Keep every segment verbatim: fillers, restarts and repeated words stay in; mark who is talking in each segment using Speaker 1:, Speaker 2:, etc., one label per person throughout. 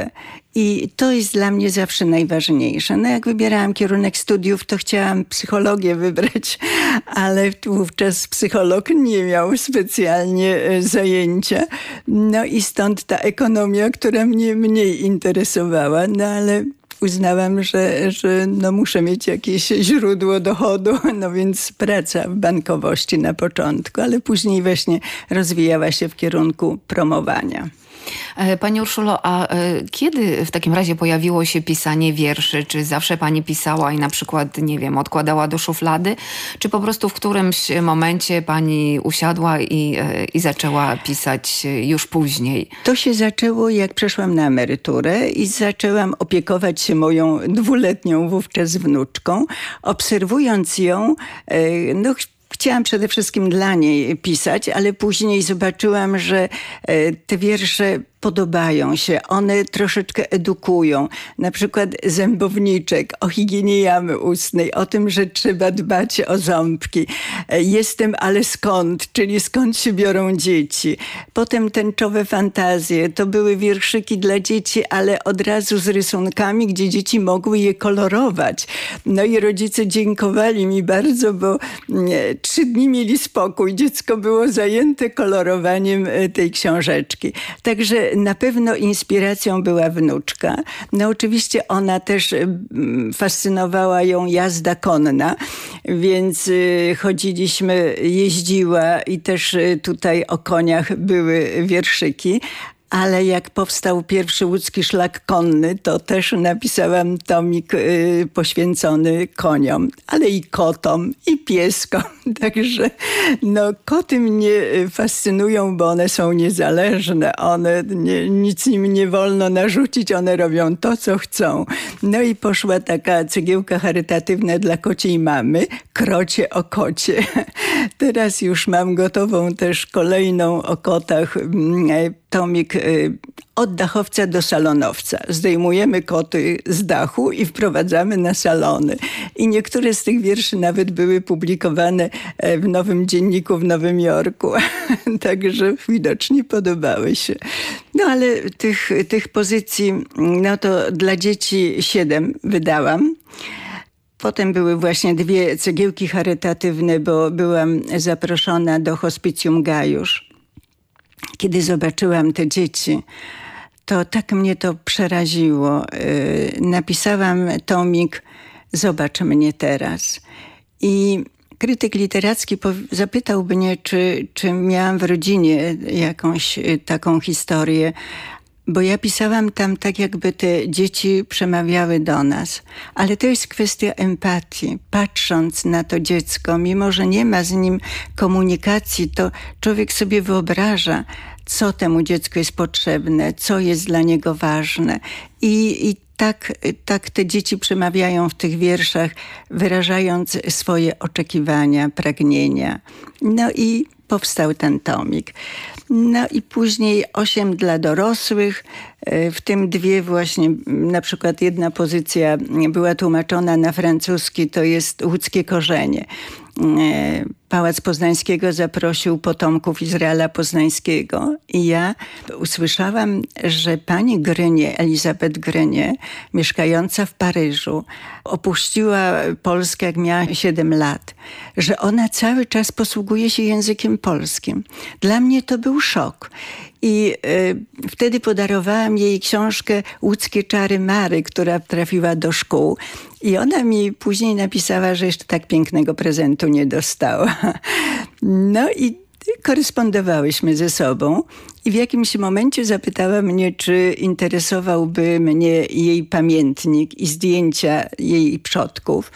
Speaker 1: I to jest dla mnie zawsze najważniejsze. No jak wybierałam kierunek studiów, to chciałam psychologię wybrać, ale wówczas psycholog nie miał specjalnie zajęcia. No i stąd ta ekonomia, która mnie mniej interesowała, no ale uznałam, że, że no muszę mieć jakieś źródło dochodu, no więc praca w bankowości na początku, ale później właśnie rozwijała się w kierunku promowania.
Speaker 2: Pani Urszulo, a kiedy w takim razie pojawiło się pisanie wierszy? Czy zawsze pani pisała i na przykład, nie wiem, odkładała do szuflady? Czy po prostu w którymś momencie pani usiadła i, i zaczęła pisać już później?
Speaker 1: To się zaczęło, jak przeszłam na emeryturę i zaczęłam opiekować się moją dwuletnią wówczas wnuczką. Obserwując ją, no chciałam przede wszystkim dla niej pisać, ale później zobaczyłam, że te wiersze podobają się. One troszeczkę edukują. Na przykład zębowniczek o higienie jamy ustnej, o tym, że trzeba dbać o ząbki. Jestem, ale skąd? Czyli skąd się biorą dzieci. Potem tęczowe fantazje. To były wierszyki dla dzieci, ale od razu z rysunkami, gdzie dzieci mogły je kolorować. No i rodzice dziękowali mi bardzo, bo trzy dni mieli spokój. Dziecko było zajęte kolorowaniem tej książeczki. Także na pewno inspiracją była wnuczka. No oczywiście ona też fascynowała ją jazda konna, więc chodziliśmy, jeździła i też tutaj o koniach były wierszyki. Ale jak powstał pierwszy łódzki szlak konny, to też napisałam tomik y, poświęcony koniom, ale i kotom, i pieskom. Także no, koty mnie fascynują, bo one są niezależne. One, nie, nic im nie wolno narzucić, one robią to, co chcą. No i poszła taka cegiełka charytatywna dla kociej mamy, Krocie o kocie. Teraz już mam gotową też kolejną o kotach, tomik od dachowca do salonowca. Zdejmujemy koty z dachu i wprowadzamy na salony. I niektóre z tych wierszy nawet były publikowane w Nowym Dzienniku w Nowym Jorku. Także widocznie podobały się. No ale tych, tych pozycji, no to dla dzieci siedem wydałam. Potem były właśnie dwie cegiełki charytatywne, bo byłam zaproszona do Hospicjum Gajusz. Kiedy zobaczyłam te dzieci, to tak mnie to przeraziło. Napisałam tomik Zobacz mnie teraz. I krytyk literacki zapytał mnie, czy, czy miałam w rodzinie jakąś taką historię, bo ja pisałam tam tak, jakby te dzieci przemawiały do nas. Ale to jest kwestia empatii. Patrząc na to dziecko, mimo że nie ma z nim komunikacji, to człowiek sobie wyobraża, co temu dziecku jest potrzebne, co jest dla niego ważne. I, i tak, tak te dzieci przemawiają w tych wierszach, wyrażając swoje oczekiwania, pragnienia. No i powstał ten tomik. No i później osiem dla dorosłych, w tym dwie właśnie, na przykład jedna pozycja była tłumaczona na francuski, to jest Łódzkie korzenie. Pałac Poznańskiego zaprosił potomków Izraela Poznańskiego i ja usłyszałam, że pani Grenier, Elizabeth Grenier, mieszkająca w Paryżu, opuściła Polskę, jak miała siedem lat, że ona cały czas posługuje się językiem polskim. Dla mnie to był szok. I y, wtedy podarowałam jej książkę Łódzkie czary Mary, która trafiła do szkół. I ona mi później napisała, że jeszcze tak pięknego prezentu nie dostała. No i korespondowałyśmy ze sobą. I w jakimś momencie zapytała mnie, czy interesowałby mnie jej pamiętnik i zdjęcia jej przodków.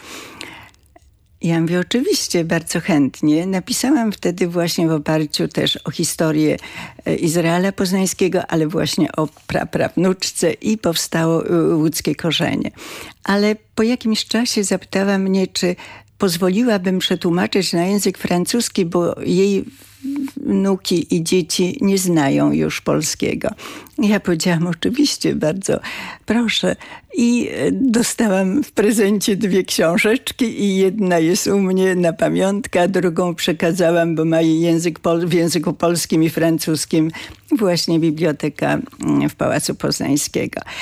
Speaker 1: Ja mówię, oczywiście, bardzo chętnie. Napisałam wtedy właśnie w oparciu też o historię Izraela Poznańskiego, ale właśnie o praprawnuczce i powstało Łódzkie korzenie. Ale po jakimś czasie zapytała mnie, czy pozwoliłabym przetłumaczyć na język francuski, bo jej wnuki i dzieci nie znają już polskiego. Ja powiedziałam, oczywiście, bardzo proszę. I dostałam w prezencie dwie książeczki i jedna jest u mnie na pamiątkę, a drugą przekazałam, bo ma język pol- w języku polskim i francuskim właśnie biblioteka w Pałacu Poznańskiego.